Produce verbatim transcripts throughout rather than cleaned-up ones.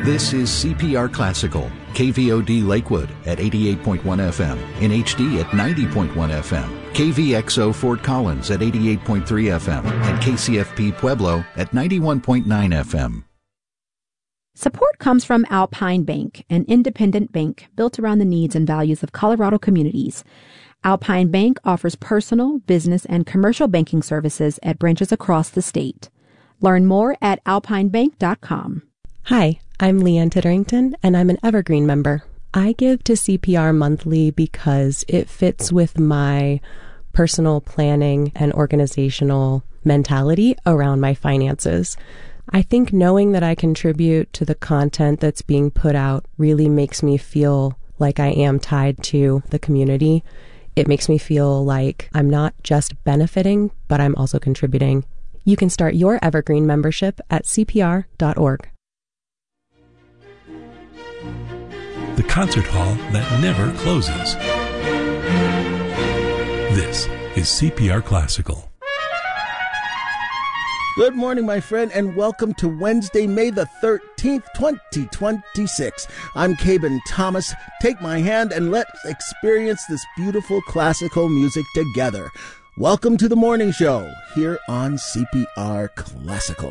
This is C P R Classical, K V O D Lakewood at eighty-eight point one F M, in H D at ninety point one F M, K V X O Fort Collins at eighty-eight point three F M, and K C F P Pueblo at ninety-one point nine F M. Support comes from Alpine Bank, an independent bank built around the needs and values of Colorado communities. Alpine Bank offers personal, business, and commercial banking services at branches across the state. Learn more at alpine bank dot com. Hi, I'm Leanne Titterington, and I'm an Evergreen member. I give to C P R monthly because it fits with my personal planning and organizational mentality around my finances. I think knowing that I contribute to the content that's being put out really makes me feel like I am tied to the community. It makes me feel like I'm not just benefiting, but I'm also contributing. You can start your Evergreen membership at C P R dot org. The concert hall that never closes. This is C P R Classical. Good morning, my friend, and welcome to Wednesday, May the thirteenth, twenty twenty-six. I'm Cabin Thomas. Take my hand and let's experience this beautiful classical music together. Welcome to the morning show here on C P R Classical.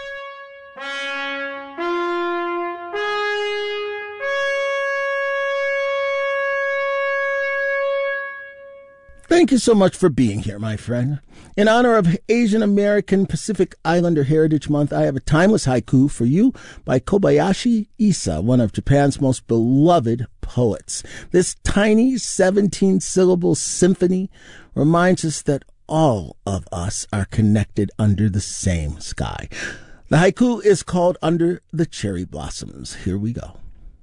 Thank you so much for being here, my friend. In honor of Asian American Pacific Islander Heritage Month, I have a timeless haiku for you by Kobayashi Isa, one of Japan's most beloved poets. This tiny seventeen-syllable symphony reminds us that all of us are connected under the same sky. The haiku is called Under the Cherry Blossoms. Here we go.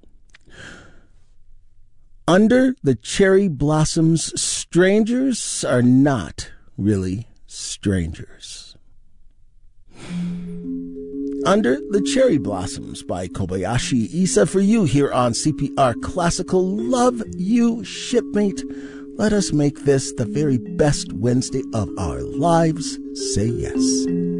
Under the cherry blossoms, strangers are not really strangers. Under the Cherry Blossoms by Kobayashi Isa for you here on C P R Classical. Love you, shipmate. Let us make this the very best Wednesday of our lives. Say yes.